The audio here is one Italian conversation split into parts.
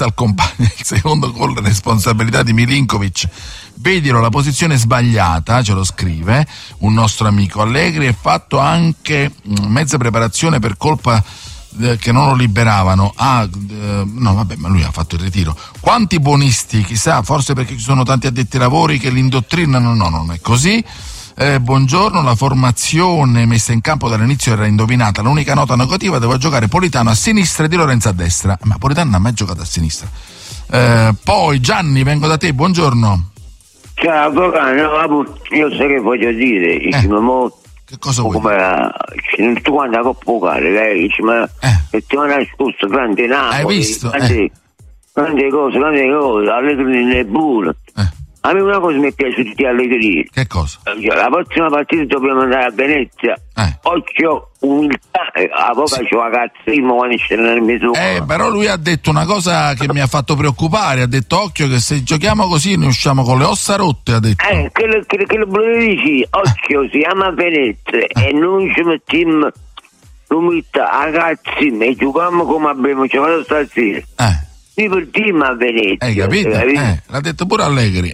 al compagno il secondo gol, responsabilità di Milinkovic. Vedilo, la posizione sbagliata, ce lo scrive un nostro amico. Allegri è fatto anche mezza preparazione per colpa che non lo liberavano. No vabbè, ma lui ha fatto il ritiro. Quanti buonisti, chissà, forse perché ci sono tanti addetti ai lavori che li indottrinano. No, non è così. Buongiorno, la formazione messa in campo dall'inizio era indovinata, l'unica nota negativa doveva giocare Politano a sinistra e Di Lorenzo a destra, ma Politano non ha mai giocato a sinistra. Poi Gianni, vengo da te, buongiorno. Ciao, io so che voglio dire, che cosa vuoi? Come tu quando la Coppa Locale, lei dice, ma settimana scorsa grande Napoli, hai visto? grande cose, Allegri nel buono. A me una cosa mi è piaciuta di Allegri. Che cosa? La prossima partita dobbiamo andare a Venezia. Occhio, umiltà, a poca c'è una cazzismo quando c'è nel mezzo. Però lui ha detto una cosa che mi ha fatto preoccupare, ha detto occhio che se giochiamo così ne usciamo con le ossa rotte, ha detto. Che lo dici, occhio, siamo a Venezia e non ci mettiamo l'umiltà, ragazzi, e giochiamo come abbiamo giocato stasera. Per team a Venezia. Hai capito? L'ha detto pure Allegri.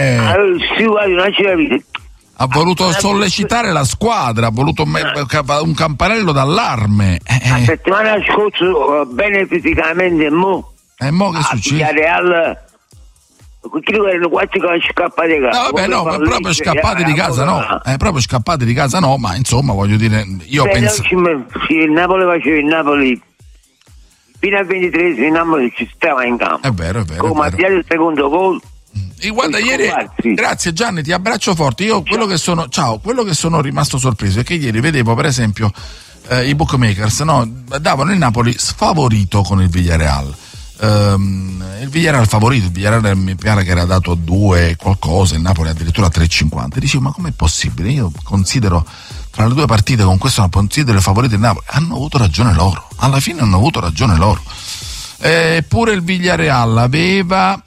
Ha voluto sollecitare la squadra, ha voluto un campanello d'allarme. La settimana scorsa bene fisicamente, mo che succede? Real, erano quasi scappati di casa. No, vabbè, no, ma proprio scappati di casa no. Proprio scappati di casa no, ma insomma voglio dire, io penso. Il Napoli faceva il Napoli. Fino al 23 il Napoli ci stava in campo. È vero. Come ha piaciuto il secondo gol. E guarda, ieri, grazie Gianni, ti abbraccio forte. Io quello che sono rimasto sorpreso è che ieri vedevo per esempio i bookmakers davano il Napoli sfavorito con il Villarreal. Il Villarreal favorito, il Villarreal mi pare che era dato a 2 qualcosa, il Napoli addirittura a 3,50. Dicevo, ma com'è possibile? Io considero tra le due partite con questo non considero i favoriti del Napoli. Hanno avuto ragione loro, alla fine hanno avuto ragione loro. Eppure il Villarreal aveva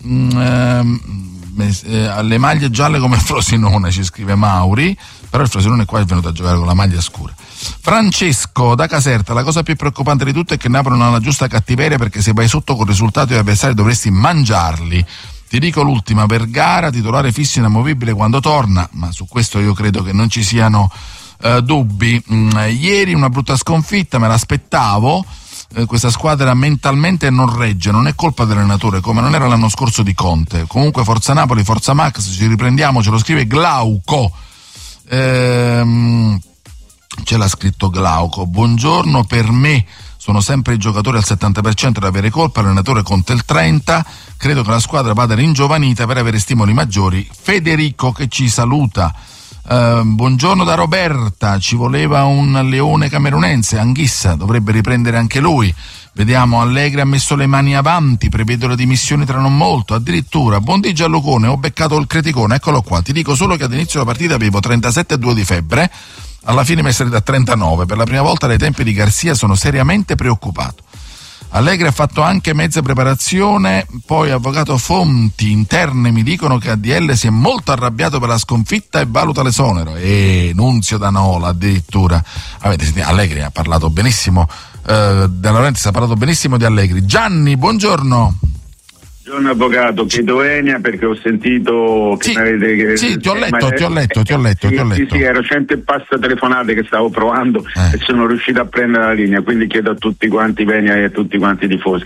le maglie gialle come Frosinone, ci scrive Mauri, però il Frosinone qua è venuto a giocare con la maglia scura. Francesco da Caserta, la cosa più preoccupante di tutto è che Napoli non ha la giusta cattiveria, perché se vai sotto col risultato gli avversari dovresti mangiarli. Ti dico l'ultima, Vergara titolare fisso inamovibile quando torna, ma su questo io credo che non ci siano dubbi. Ieri una brutta sconfitta, me l'aspettavo. Questa squadra mentalmente non regge, non è colpa dell'allenatore, come non era l'anno scorso di Conte. Comunque forza Napoli, forza Max, ci riprendiamo, ce lo scrive Glauco. Ce l'ha scritto Glauco. Buongiorno, per me sono sempre i giocatori al 70% ad avere colpa, l'allenatore conta il 30%, credo che la squadra vada ringiovanita per avere stimoli maggiori. Federico che ci saluta. Buongiorno da Roberta, ci voleva un leone camerunense, Anghissa, dovrebbe riprendere anche lui. Vediamo, Allegri ha messo le mani avanti, prevedo le dimissioni tra non molto, addirittura. Buondì Giallocone, ho beccato il criticone, eccolo qua, ti dico solo che all'inizio della partita avevo 37,2 di febbre, alla fine mi è salita a 39, per la prima volta dai tempi di Garcia sono seriamente preoccupato. Allegri ha fatto anche mezza preparazione, poi avvocato fonti interne mi dicono che ADL si è molto arrabbiato per la sconfitta e valuta l'esonero. Nunzio D'Anola addirittura. Avete sentito, Allegri ha parlato benissimo, De Laurentiis ha parlato benissimo di Allegri. Gianni, buongiorno. Buongiorno avvocato, chiedo Enia perché ho sentito che ti ho letto. Sì, ero 100 e passa telefonate che stavo provando e sono riuscito a prendere la linea, quindi chiedo a tutti quanti Enia e a tutti quanti i tifosi.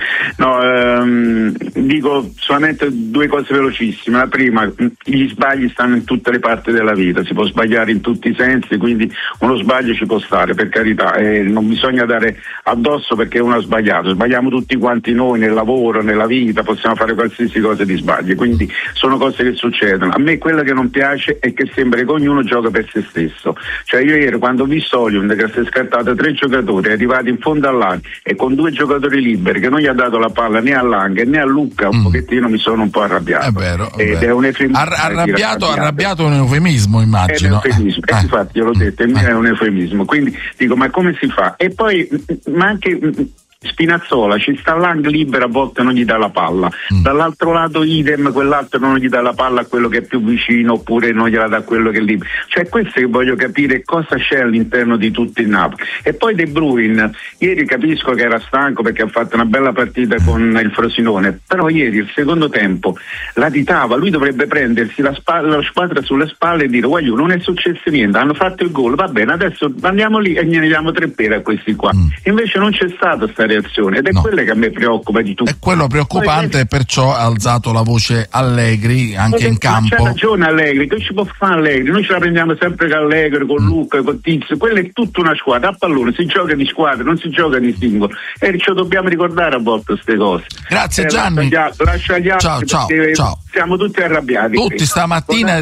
Dico solamente 2 cose velocissime. La prima, gli sbagli stanno in tutte le parti della vita, si può sbagliare in tutti i sensi, quindi uno sbaglio ci può stare, per carità, non bisogna dare addosso perché uno ha sbagliato, sbagliamo tutti quanti noi nel lavoro, nella vita, possiamo fare qualsiasi cosa di sbagli, quindi sono cose che succedono. A me quello che non piace è che sembra che ognuno gioca per se stesso, cioè io ieri quando ho visto Oliund che si è scartato 3 giocatori arrivati in fondo all'area e con 2 giocatori liberi che non gli ha dato la palla né a Lang né a Luca, un pochettino mi sono un po' arrabbiato. È vero, è un eufemismo. Arrabbiato è un eufemismo, immagino. È un eufemismo, infatti io l'ho detto, è un eufemismo, quindi dico ma come si fa? E poi ma anche Spinazzola ci sta l'ang libera, a volte non gli dà la palla, dall'altro lato idem, quell'altro non gli dà la palla a quello che è più vicino, oppure non gliela dà quello che è libero. Cioè questo che voglio capire, cosa c'è all'interno di tutto il Napoli. E poi De Bruyne, ieri capisco che era stanco perché ha fatto una bella partita con il Frosinone, però ieri il secondo tempo latitava, lui dovrebbe prendersi la squadra sulle spalle e dire guagliù, non è successo niente, hanno fatto il gol, va bene, adesso andiamo lì e gliene diamo 3 pere a questi qua. Invece non c'è stata sta reazione ed è quella che a me preoccupa di tutto. È quello preoccupante e perciò ha alzato la voce Allegri anche in campo. C'ha ragione Allegri, che ci può fare Allegri? Noi ce la prendiamo sempre con Allegri, con Luca, con Tizio, quella è tutta una squadra, a pallone si gioca di squadra, non si gioca di singolo e ci dobbiamo ricordare a volte queste cose. Grazie Gianni. Lascia gli altri, ciao. Siamo tutti arrabbiati. Tutti stamattina è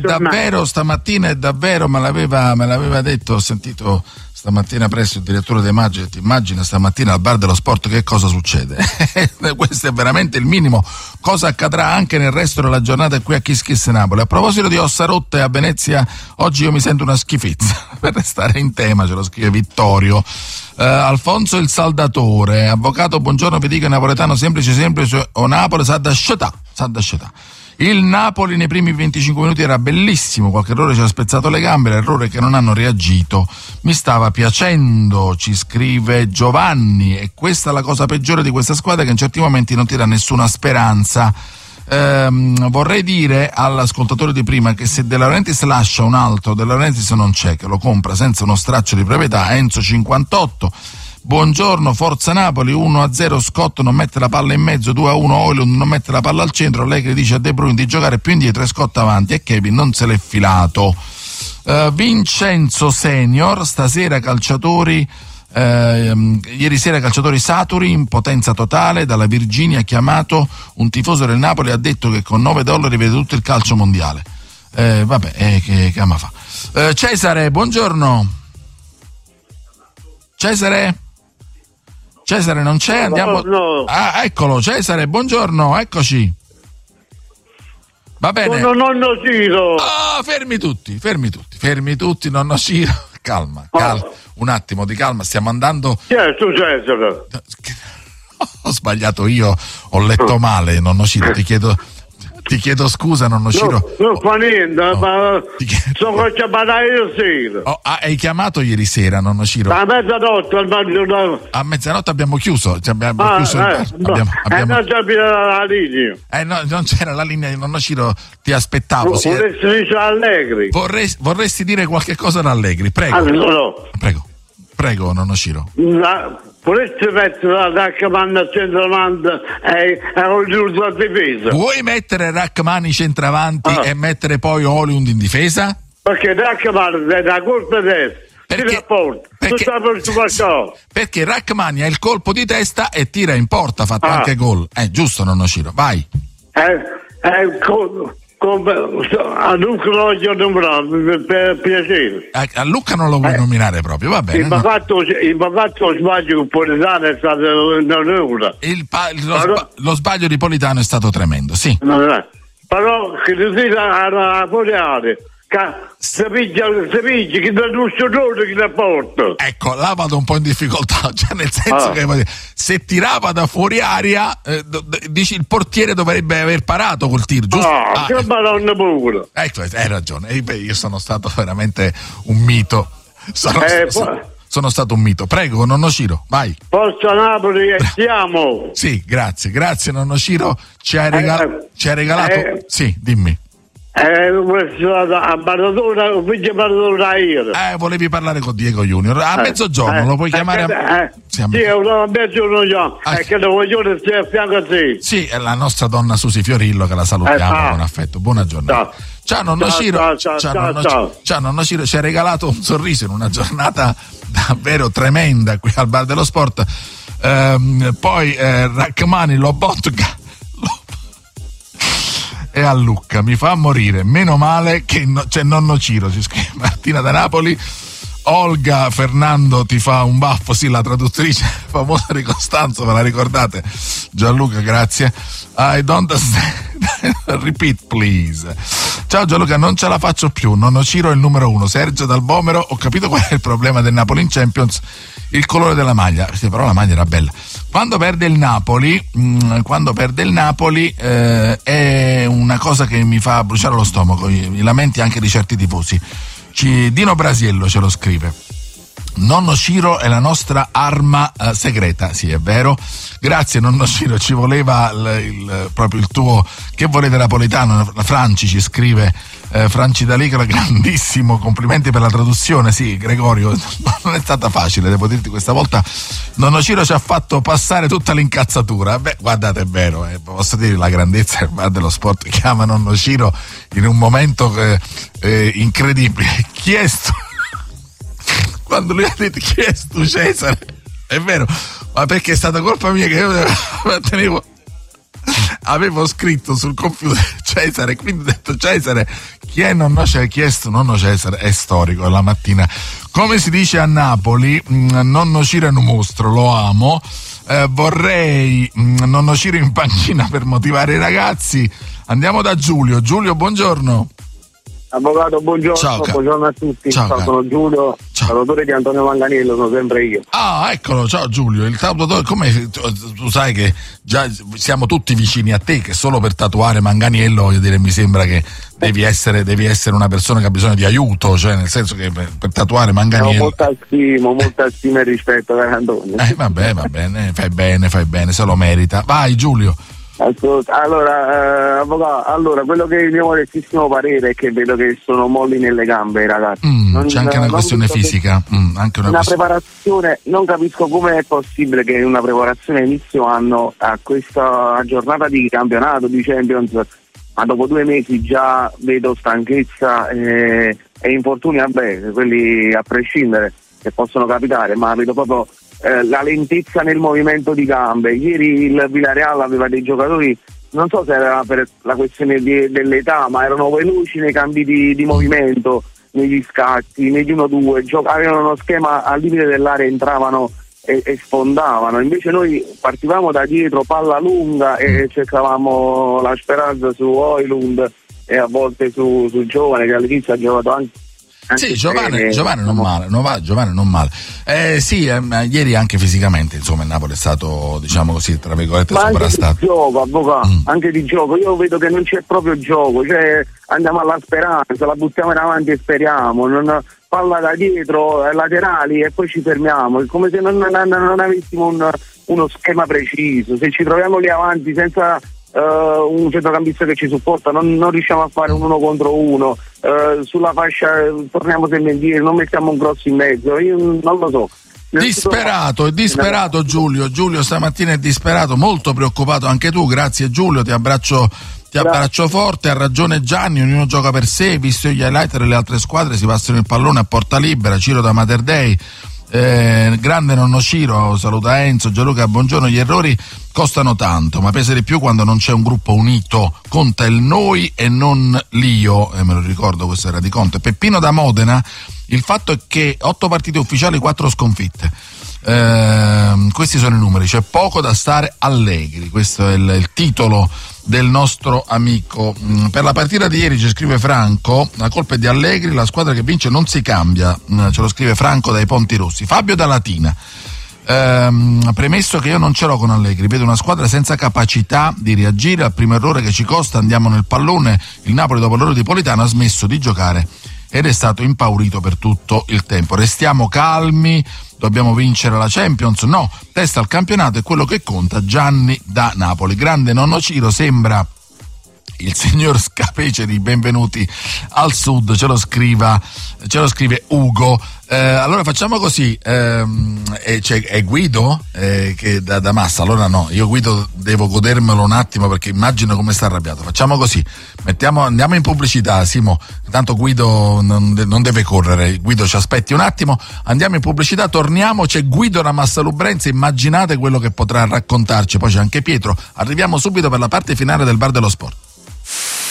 davvero me l'aveva detto, ho sentito stamattina presso il direttore dei Maggi, ti immagina stamattina al bar dello sport che cosa succede? Questo è veramente il minimo. Cosa accadrà anche nel resto della giornata qui a Kiss Kiss Napoli? A proposito di ossa rotte a Venezia, oggi io mi sento una schifezza per restare in tema, ce lo scrive Vittorio. Alfonso il Saldatore, avvocato, buongiorno, vi dico napoletano semplice o Napoli sa da scietà. Il Napoli nei primi 25 minuti era bellissimo, qualche errore ci ha spezzato le gambe, l'errore che non hanno reagito mi stava piacendo, ci scrive Giovanni, e questa è la cosa peggiore di questa squadra, che in certi momenti non ti dà nessuna speranza. Vorrei dire all'ascoltatore di prima che se De Laurentiis lascia un altro, De Laurentiis non c'è, che lo compra senza uno straccio di proprietà. Enzo 58, buongiorno, forza Napoli, 1-0 Scott non mette la palla in mezzo, 2-1 Højlund non mette la palla al centro, Allegri dice a De Bruyne di giocare più indietro e Scott avanti e Kevin non se l'è filato. Vincenzo Senior, stasera calciatori, ieri sera calciatori saturi in potenza totale, dalla Virginia ha chiamato un tifoso del Napoli e ha detto che con $9 vede tutto il calcio mondiale. Che ama fa. Cesare, buongiorno. Cesare non c'è, andiamo. No. Ah, eccolo, Cesare, buongiorno, eccoci. Va bene. Nonno Ciro. Ah, fermi tutti, nonno Ciro. Calma. Un attimo di calma, stiamo andando. Che è successo? Ho sbagliato io, ho letto male, nonno Ciro, ti chiedo scusa, nonno Ciro. Non fa niente, ma sono chiamato ieri sera. Hai chiamato ieri sera, nonno Ciro? A mezzanotte, a mezzanotte abbiamo chiuso. Abbiamo chiuso non c'era la linea. No, non c'era la linea, nonno Ciro, ti aspettavo. Vorresti dire Allegri? Vorresti dire qualche cosa ad Allegri, prego. No. Prego, nonno Ciro. Vorresti mettere Rachmani a centravanti e Højlund a difesa? Vuoi mettere Rachmani centravanti e mettere poi Højlund in difesa? Perché Rachmani è da colpo di testa, perché Rachmani ha il colpo di testa e tira in porta, ha fatto anche gol. Giusto, nonno Ciro, vai. A Luca lo voglio nominare per piacere. A Luca non lo vuoi nominare proprio, va bene. Mi ha fatto lo sbaglio con Politano, è stato un'ora. Lo sbaglio di Politano è stato tremendo, sì. Però che ti tira a Politano, se piglia che non è che la porta. Ecco, là vado un po' in difficoltà, cioè nel senso che se tirava da fuori aria, dici il portiere dovrebbe aver parato col tiro, giusto? Che madonna pure. Ecco, hai ragione, io sono stato veramente un mito. Sono stato un mito. Prego, nonno Ciro, vai. Forza Napoli, siamo. Sì, grazie nonno Ciro, ci hai regalato. Sì, dimmi. A Maradona, un figlio Maradona ieri. Volevi parlare con Diego Junior a mezzogiorno, lo puoi chiamare a mezzogiorno già. È che lo voglio stia a fianco a te. Sì, è la nostra donna Susi Fiorillo, che la salutiamo con affetto. Buona giornata. Ciao nonno Ciro. Ciao nonno Ciro, ci ha regalato un sorriso in una giornata davvero tremenda qui al bar dello sport. Poi Rachmani, Lobotka e a Lucca, mi fa morire, meno male che c'è nonno Ciro, ci scrive Martina da Napoli. Olga Fernando ti fa un baffo, sì, la traduttrice famosa di Costanzo, ve la ricordate? Gianluca, grazie. I don't Repeat please. Ciao Gianluca, non ce la faccio più, nonno Ciro è il numero 1, Sergio dal Vomero, ho capito qual è il problema del Napoli in Champions, il colore della maglia, sì, però la maglia era bella. Quando perde il Napoli è una cosa che mi fa bruciare lo stomaco, i lamenti anche di certi tifosi. Dino Brasiello ce lo scrive. Nonno Ciro è la nostra arma segreta, sì è vero, grazie nonno Ciro, ci voleva proprio il tuo, che volete napoletano. Franci ci scrive, Franci D'Alicra, grandissimo, complimenti per la traduzione. Sì Gregorio, non è stata facile, devo dirti, questa volta nonno Ciro ci ha fatto passare tutta l'incazzatura. Beh, guardate, è vero, posso dire la grandezza del bar dello sport, chiama nonno Ciro in un momento incredibile, chiesto quando lui ha detto chiesto Cesare, è vero, ma perché è stata colpa mia che io avevo scritto sul computer Cesare, quindi ho detto Cesare, chi è nonno Cesare? Chiesto nonno Cesare, è storico, la mattina, come si dice a Napoli, nonno Ciro è un mostro, lo amo, vorrei nonno Ciro in panchina per motivare i ragazzi. Andiamo da Giulio, buongiorno. Avvocato, buongiorno, ciao, buongiorno a tutti. Ciao, sono Giulio, l'autore di Antonio Manganiello, sono sempre io. Ah, eccolo, ciao Giulio, il tatuatore, come tu sai che già siamo tutti vicini a te, che solo per tatuare Manganiello, voglio dire, mi sembra che devi essere una persona che ha bisogno di aiuto, cioè nel senso che per tatuare Manganiello. Ho molta stima e rispetto per Antonio. Vabbè, va bene, fai bene, se lo merita. Vai Giulio. Allora, avvocato, quello che è il mio modestissimo parere è che vedo che sono molli nelle gambe i ragazzi. C'è anche una questione fisica, anche una preparazione, non capisco come è possibile che una preparazione inizio anno a questa giornata di campionato di Champions, ma dopo 2 mesi già vedo stanchezza e infortuni, quelli a prescindere che possono capitare, ma vedo proprio la lentezza nel movimento di gambe. Ieri il Villarreal aveva dei giocatori, non so se era per la questione dell'età, ma erano veloci nei cambi di movimento, negli scatti, negli 1-2, avevano uno schema al limite dell'area, entravano e sfondavano. Invece noi partivamo da dietro, palla lunga, e cercavamo la speranza su Højlund e a volte su Giovane, che all'inizio ha giocato anche. Sì, Giovanni non male. Ieri anche fisicamente, insomma, il Napoli è stato, diciamo così, tra virgolette, sovrastato. Anche di gioco, avvocato, anche di gioco. Io vedo che non c'è proprio gioco, cioè andiamo alla speranza, la buttiamo in avanti e speriamo, non palla da dietro, laterali, e poi ci fermiamo. È come se non avessimo uno schema preciso. Se ci troviamo lì avanti senza un centrocampista che ci supporta, non riusciamo a fare un 1 contro 1, sulla fascia torniamo sempre indietro, non mettiamo un cross in mezzo, io non lo so. Disperato Giulio stamattina è disperato, molto preoccupato anche tu. Grazie Giulio, ti abbraccio forte. Ha ragione Gianni, ognuno gioca per sé, visto gli highlight delle altre squadre si passano il pallone a porta libera. Ciro da Mater Dei, grande nonno Ciro, saluta Enzo. Gianluca, buongiorno, gli errori costano tanto, ma pesa di più quando non c'è un gruppo unito, conta il noi e non l'io, me lo ricordo, questo era di Conte. Peppino da Modena, il fatto è che 8 partite ufficiali, 4 sconfitte, questi sono i numeri, c'è poco da stare allegri, questo è il titolo del nostro amico. Per la partita di ieri ci scrive Franco, la colpa è di Allegri, la squadra che vince non si cambia, ce lo scrive Franco dai Ponti Rossi. Fabio da Latina, premesso che io non ce l'ho con Allegri, vedo una squadra senza capacità di reagire al primo errore che ci costa, andiamo nel pallone, il Napoli dopo l'errore di Politano ha smesso di giocare ed è stato impaurito per tutto il tempo. Restiamo calmi, dobbiamo vincere la Champions? No, testa al campionato è quello che conta. Gianni da Napoli. Grande nonno Ciro, sembra il signor Scapece di Benvenuti al Sud, ce lo scrive Ugo. Allora facciamo così, è Guido che da Massa, allora no, io Guido devo godermelo un attimo perché immagino come sta arrabbiato. Facciamo così, andiamo in pubblicità, Simo, tanto Guido non deve correre, Guido ci aspetti un attimo, andiamo in pubblicità, torniamo, c'è Guido da Massa Lubrenzi, immaginate quello che potrà raccontarci, poi c'è anche Pietro, arriviamo subito per la parte finale del Bar dello Sport.